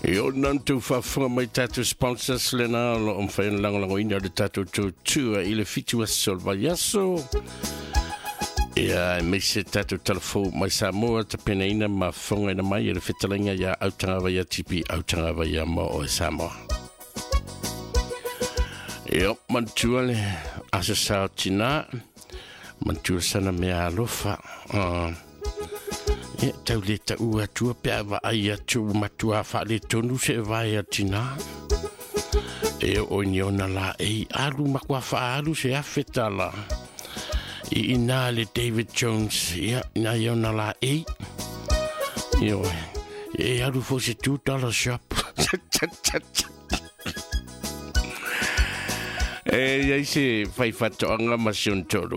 Yo nantu fa mai tatu sponsors lena lo on fa lang ina de tatu tu il fitu solvayaso me se tatu telefo mai Samoa te peneina ma fonga na mai le fitalinga ya autanga va ya tipi autanga va ya mo o Samoa. Yo mantuale asa sautina mantu sana me alofa tau le tau atua pia va ai atu matua fa le tonu se vai atina e oniona la e alu makwa fa alu se afetala ina le David Jones na yona la e alu fo se $2 shop e se fai fatto anga masion todo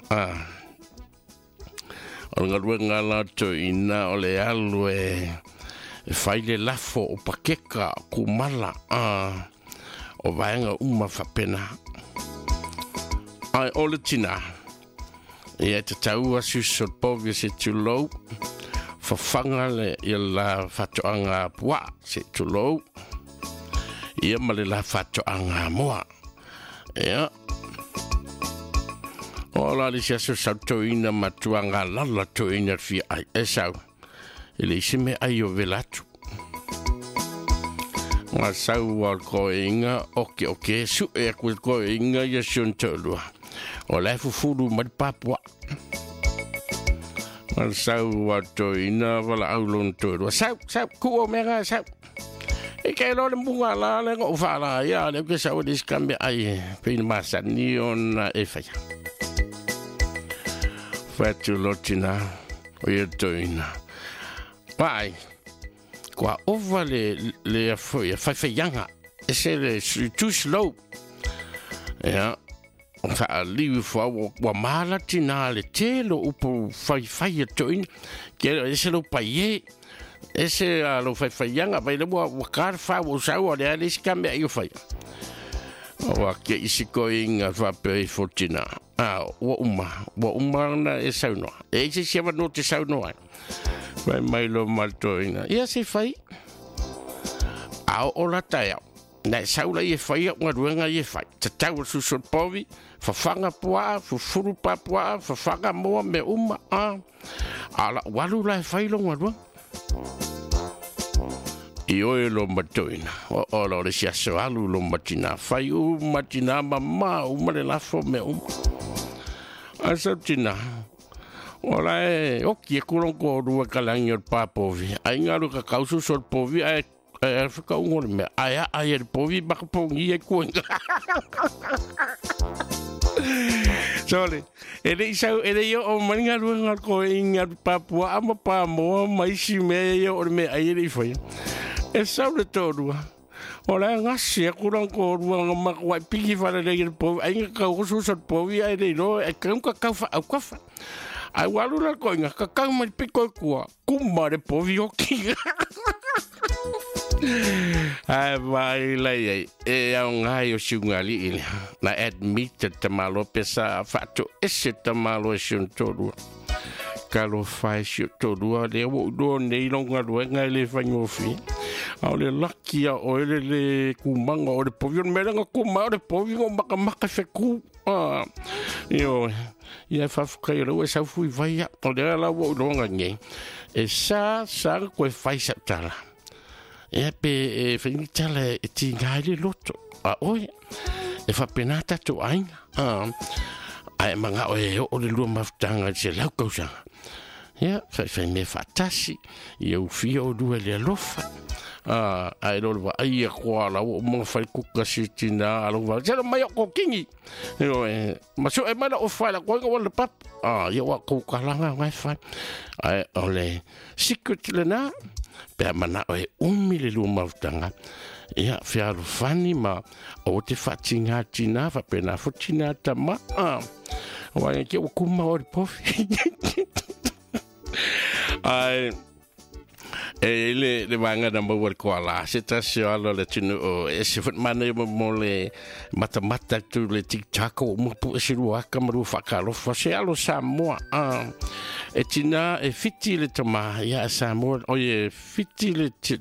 Nga ruenga la to ina o le alu fai le lafo o pakeka kumala o vaenga whapena. Ai o le tina. Ia te taua susot pogi se tulou. Whawhanga le ia la whatoanga pua se tulou. Ia ma le la whatoanga moa. Ia. Ola le sia so sautoina matuanga lala toina fi ai esau. Ele sime ai o velatu. Nga sau al koinga oke su e ku koinga ya shontolua. Ola fufuru mat papua. Nga sau al toina wala aulon tolua. Sau ku o mega sau. E ke lo le bunga la le ngo fala ya le ke sau dis kambe ai pe masa ni on e fa. Fatu lotina o ia toina. Pai, qua ova le faianga, e se le too slow. Ja, fa liu fa wa mala tina le telo upo fai e toina, ke e se lo paie, e se lo faianga, vai le wa kar fa wo sa wa le ali skambe ai fai. Wa ke isikoinga fa pe fortina. Wa uma na e sauno. E se siava no te sauno ai. Vai mai lo maltoina. Ia se fai. O la taia. Na saula e fai o ruenga e fai. Te tau su sot povi, fanga poa, furu pa poa, fanga moa me uma ala walu la fai lo ruenga. Io lo matoina o lo sia so alu lo matina fai matina mama le la fo me asatina ola o ki ko ko ru kalanyo papovi ai ngaru ka kausu so povi ai ka ngor me ai povi ba po ngi ko Sole, ele yo o manga ruenga ko inga papua ama pa mo mai si me yo me ai ele foi. E saule todua. Ola ngasi kurang ko ruang mak wai pigi fala le po ai ka usu so po vi ai no e kan ka fa ka fa. Ai walu la ko nga ka mai piko ko kumare po vi oki. Ai vai lei e un haio sungali il na admit te malo pesa fatto esse te malo shuntodu calo fai shuntodu de do nei longa ruenga le fanyofi au le lakia o le kumanga o le povio meranga kuma o le povio maka fe ku yo ia fa fkairo e sa fui vai o le la wo longa nge e sa ko fai sa tala e pe finitale ti ngai loto oi e fa penata to ai ai manga o le lu maftanga se la cosa ya fa me fatasi eu fio due le lofa ai lo va ai ko la mo fa ku kasitina alo va se mai ko kingi ma so e mala o fa la ko le pap ya wa ko kalanga ngai fa ai ole secret lena pe mana e umile lu maftanga ia fiaru fani ma o te fatinga tina fa pena fotina tama wa ke o kuma o pofi ai le vanga da mo ko ala se tasio alo le tinu o e se fut mane mo le mata tu le tiktak o mo pu se ru aka mo fa ka lo fa se alo Samoa e tina e fiti le tama ya Samoa o ye fiti le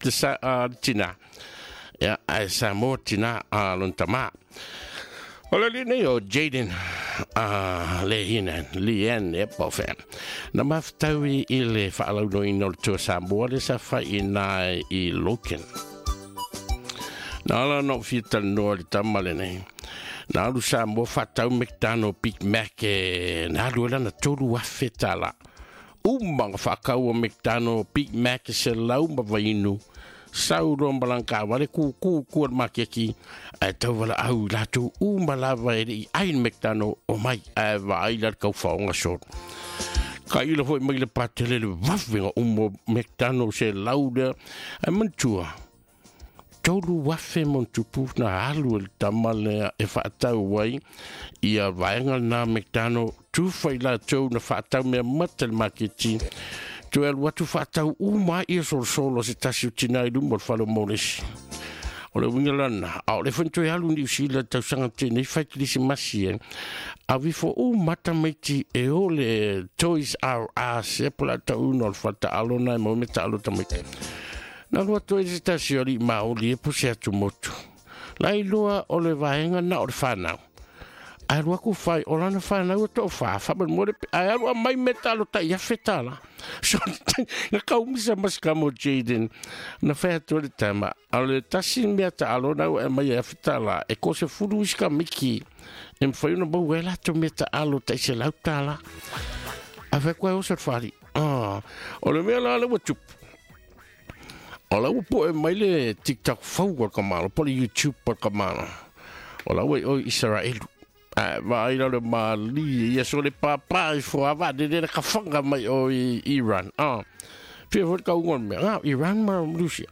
te sa tina ya ai sa mo tina lon tama ola li nei o Jaden le hinan lien e pofe na maftawi ile fa ala no inol to sa mo le sa fa ina I loken na la no fita no tamale nei na lu sa mo fa tau mektano Big Mac na lu la na tolu wa fetala umang fa ka o mektano Big Mac se lau ma vainu sauro mbalanka wale ku makeki tau wala au latu umala vai ai mektano o mai vai la ka faunga shot ka ilo foi mai le patele le wafinga mektano se lauda mantua tolu wafe montupu na alu el tamale e fa tau wai ia vaenga na mektano tu fai la tau na fa tau me matel maketi tu el watu fa tau uma ia solo se tasi utina I lumor falo moles o le wingalana au le fanto alu ni usila tau sanga tene fai kilisi masi a vifo mata maiti e o le Toys R Us e pola tau no fata alona mo meta alo tamai na lua Toys tasi oli maoli e puse atu motu lai lua o le vaenga na o le whanau ai lua ku fai o lana whanau to fa man mo ai lua mai meta alo ta ia fetala so na kaumisa mas kamo Jaden na fai atu le tama ale tasi mea ta alo na e mai ia fetala e ko se furu iska miki e mwhai una bau wela to meta alo ta se lautala a fai kwa o sa fari o le mea la le watup o la upo e mai le TikTok fau ka kamalo po le YouTube pa kamalo o la o Israelu vai la le mali ia so le papa fo ava de ka fanga mai o Iran pe vo ka ngon me Iran ma Rusia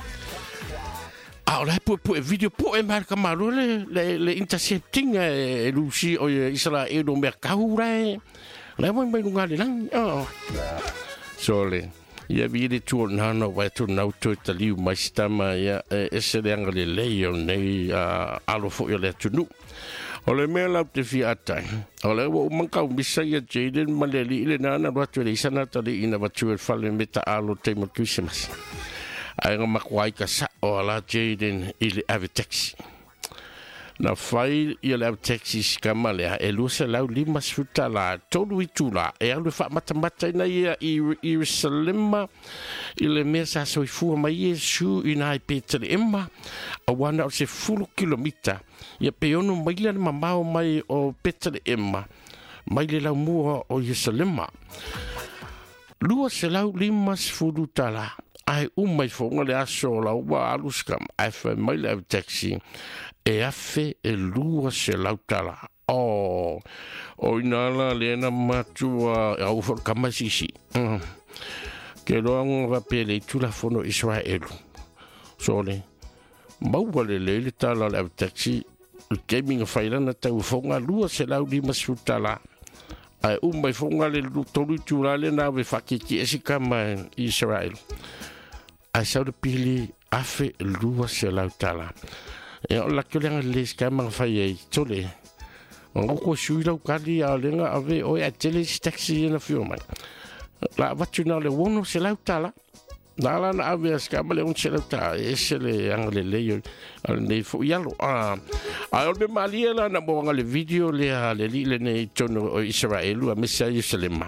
la po video po e mar kamalo le intercepting Rusia o Israel do mercado le mai lunga le lang so le ia vile tu nano vai tu nau tu taliu mai stama ia ese le angale leo nei alo fo ile tu nu ole mela te fi atai ole wo manka misa ia Jaden maleli ile nana watu le sana tali ina watu fale meta alo te mo Christmas ai ngama kwai ka sa ola Jaden ile ave taxi na fai ia le taxi skamale e lusa lau lima sutala tolu itula e alu fa mata na ia Jerusalem ile mesa so fu mai Yesu ina Peter emma a wana o se fulu kilomita ia peono mai le mamao mai o Peter emma mai le lau mua o Jerusalem lua se lau lima fulu tala ai mai fonga le aso la wa aluskam ai fa mai le taxi e afe e lua se lautala o inala lena matua au for kamasisi ke longo va pele tu la fono Israel sole mau le tala le taxi gaming faila na tau fonga lua se lau di masutala ai mai fonga le tolu tu la le na ve fakiki esikama Israel ai sa de pili afe lua se lautala e la que le les camera fai tole o ko sui la kali a lenga ave o e tele taxi na filma la vaccina le wono se la tala la na ave scamba le un se la ta e se le angle le ne fu yalo a o malia la na bo le video le le ne tono Israel a messa Jerusalem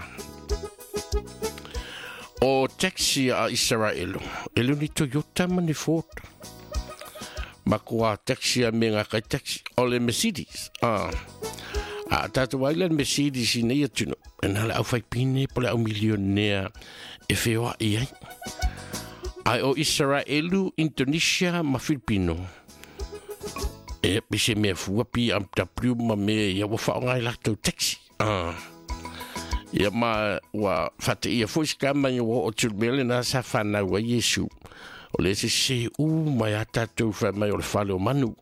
o taxi a Israel e le ni Toyota Manifort makua taxi a menga kai taxi o le Mercedes tatu waila Mercedes ina ia tuno ena la au fai pine po le au milionea e feoa iai ai o Israelu Indonesia ma Filipino e pise mea fua pi am tapliu ma me ia wafa o ngai laktou taxi ia ma wa fate ia fuis kama ia wa o tulmele na sa whanau wa Yesu o le se mai atatu fa mai o le fale o manu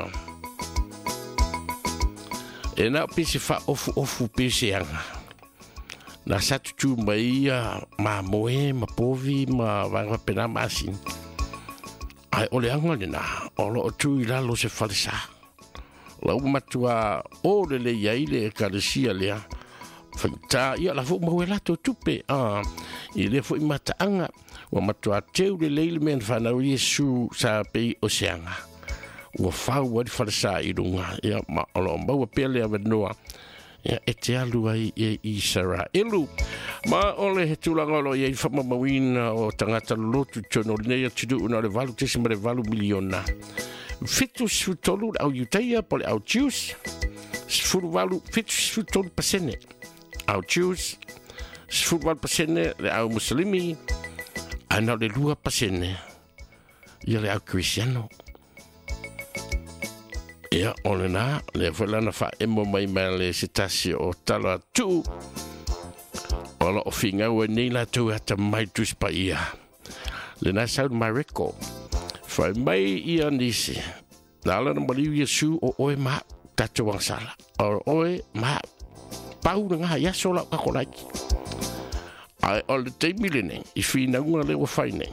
e na pisi fa ofu pisi anga na satu tu mai ma moe ma povi ma vanga pena masin ai o le anga le na o lo tu ila lo se falsa la matua o le yaile kalesia le fanta ia la fu mo la to tupe i le fu mata anga ua matua teu le leile men whanau Iesu sa pei o seanga. Ua whau wadi whalasa i runga, ia ma olo maua pele a wanoa, ia e te alu ai e Israelu. Ma ole he tūlanga i e whamamawina o tangata lotu tono nea tudu una le valu tesima le valu miliona. Fitu sfutolu au Iuteia pole au Jews, sfuru valu fitu sfutolu pasene au Jews, sfuru valu pasene le au Muslimi, ana le lua pasene ia le au Cristiano. Ia ole na le whalana wha emo mai le sitasi o tala tu ola o whinga ua nei la tu hata mai tus pa ia. Le na South Mariko whai mai ia nisi na ala na maliu Iesu o oe maa tatu wangsala o oe maa pau na ngaha yaso lau kakolaki ai ole te milene i whina unga le wa whaine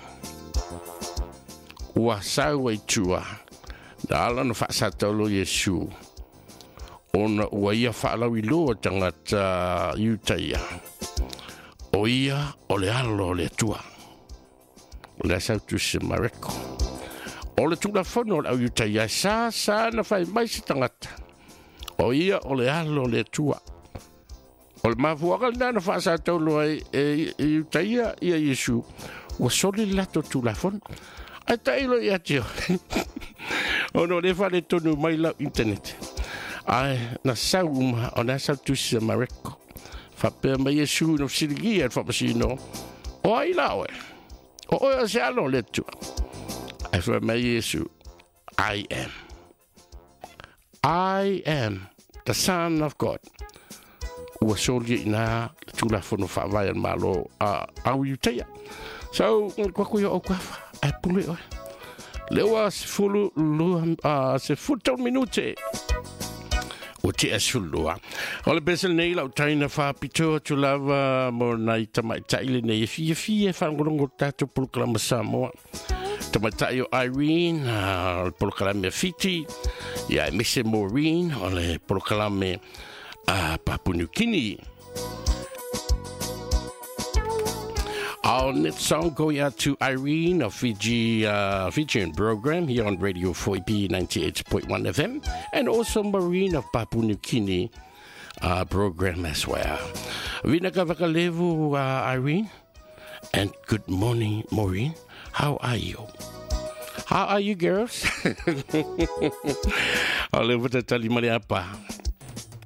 ua sau ai tua na ala na whaasatalo Iesu ona ua ia whaalau i loa tangata Iuteia o ia o le alo le tua le sautu se Mareko o le tula whono au Iuteia sa na whai mai se tangata o ia o le alo le tua o le mafuagal na whaasatalo ai e Iuteia ia Iesu ua soli lato tula whono ai tailo ia tio ono le whale tonu mai lau internet ai na sauma o na sautu se Mareko whapea mai Iesu no sirigia whapasino o ai lawe o oia se alo le tua ai wha mai Iesu I am the Son of God ua soli ina tula whono whawai an malo au Iuteia so kwa kuia o kwafa ai pule oi lewa se fulu se futo minute o te asulua o le besel nei lau taina whapitoa tu lava mo nai tamaitai nei fie whangorongo tatu pulukalama Samoa tamaitai o Irene o le pulukalame Fiti ia Mise Maureen o le pulukalame Papua New Guinea. Our next song going out to Irene of Fijian program here on Radio 4B 98.1 FM and also Maureen of Papua New Guinea program as well. Vina kavakalevu Irene and good morning Maureen. How are you? How are you girls? I'll live with the talimari apa.